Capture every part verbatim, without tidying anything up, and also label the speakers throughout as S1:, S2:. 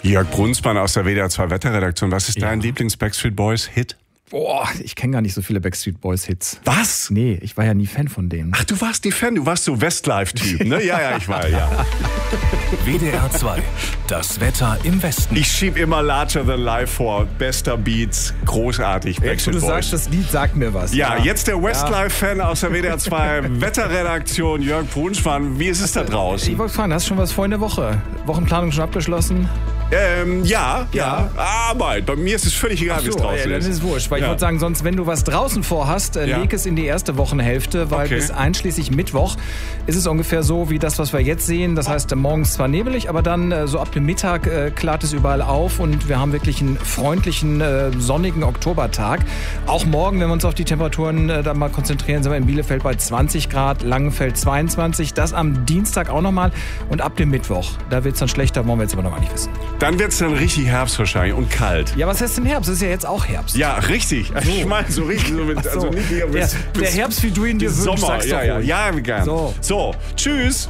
S1: Jörg Brunsmann aus der W D R zwei Wetterredaktion. Was ist ja. dein Lieblings-Backstreet Boys-Hit?
S2: Boah, ich kenne gar nicht so viele Backstreet Boys Hits.
S1: Was?
S2: Nee, ich war ja nie Fan von denen.
S1: Ach, du warst nie Fan, du warst so Westlife-Typ, ne? Ja, ja, ich war, ja.
S3: W D R zwei, das Wetter im Westen.
S1: Ich schieb immer Larger Than Life vor. Bester Beats, großartig, Backstreet
S2: Boys. Du sagst, das Lied sagt mir was.
S1: Ja, ja. Jetzt der Westlife-Fan ja. aus der W D R zwei Wetterredaktion, Jörg Brunsmann. Wie ist es da draußen?
S2: Ich wollte fragen, hast du schon was vor in der Woche? Wochenplanung schon abgeschlossen?
S1: Ähm, ja, ja, ja. Aber bei mir ist es völlig egal,
S2: so,
S1: wie es draußen
S2: ja,
S1: ist.
S2: Dann ist es wurscht. Weil
S1: ja.
S2: ich wollte sagen, sonst, wenn du was draußen vorhast, äh, ja. leg es in die erste Wochenhälfte, weil okay. bis einschließlich Mittwoch ist es ungefähr so wie das, was wir jetzt sehen. Das heißt, morgens zwar nebelig, aber dann äh, so ab dem Mittag äh, klart es überall auf und wir haben wirklich einen freundlichen, äh, sonnigen Oktobertag. Auch morgen, wenn wir uns auf die Temperaturen äh, da mal konzentrieren, sind wir in Bielefeld bei zwanzig Grad, Langenfeld zweiundzwanzig. Das am Dienstag auch nochmal und ab dem Mittwoch, da wird es dann schlechter, wollen wir jetzt aber noch gar nicht wissen.
S1: Dann wird es dann richtig Herbst wahrscheinlich und kalt.
S2: Ja, was heißt denn Herbst? Es ist ja jetzt auch Herbst.
S1: Ja, richtig. So. Ich meine so richtig. So mit,
S2: so.
S1: Also nicht hier bis,
S2: der,
S1: bis,
S2: der Herbst, wie du ihn dir wünschst,
S1: Sommer.
S2: sagst
S1: Ja, ja, ja, wie gern.
S2: So,
S1: so tschüss.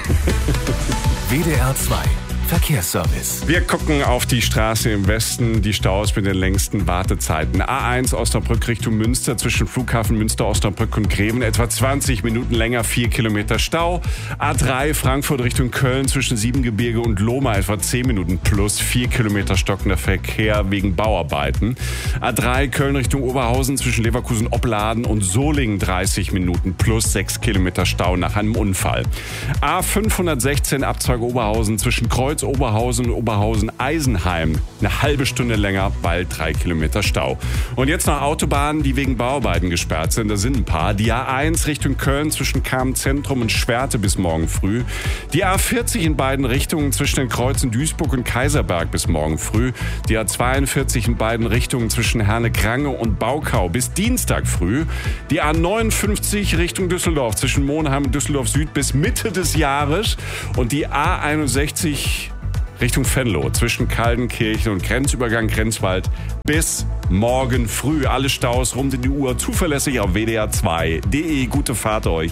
S3: W D R zwei Verkehrsservice.
S1: Wir gucken auf die Straße im Westen, die Staus mit den längsten Wartezeiten. A eins Osnabrück Richtung Münster zwischen Flughafen Münster, Osnabrück und Greven etwa zwanzig Minuten länger, vier Kilometer Stau. A drei Frankfurt Richtung Köln zwischen Siebengebirge und Lohmar etwa zehn Minuten plus, vier Kilometer stockender Verkehr wegen Bauarbeiten. A drei Köln Richtung Oberhausen zwischen Leverkusen, Opladen und Solingen dreißig Minuten plus, sechs Kilometer Stau nach einem Unfall. A fünfhundertsechzehn Abzweig Oberhausen zwischen Kreuz Oberhausen und Oberhausen-Eisenheim. Eine halbe Stunde länger, bald drei Kilometer Stau. Und jetzt noch Autobahnen, die wegen Bauarbeiten gesperrt sind. Da sind ein paar. Die A eins Richtung Köln zwischen Kamen-Zentrum und Schwerte bis morgen früh. Die A vierzig in beiden Richtungen zwischen den Kreuzen Duisburg und Kaiserberg bis morgen früh. Die A zweiundvierzig in beiden Richtungen zwischen Herne-Krange und Baukau bis Dienstag früh. Die A neunundfünfzig Richtung Düsseldorf zwischen Monheim und Düsseldorf Süd bis Mitte des Jahres. Und die A einundsechzig Richtung Venlo zwischen Kaldenkirchen und Grenzübergang Grenzwald bis morgen früh. Alle Staus rund in die Uhr zuverlässig auf W D R zwei punkt de. Gute Fahrt euch.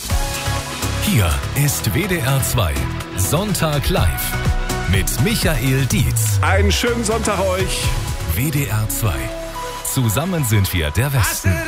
S3: Hier ist W D R zwei Sonntag live mit Michael Dietz.
S1: Einen schönen Sonntag euch.
S3: W D R zwei. Zusammen sind wir der Westen.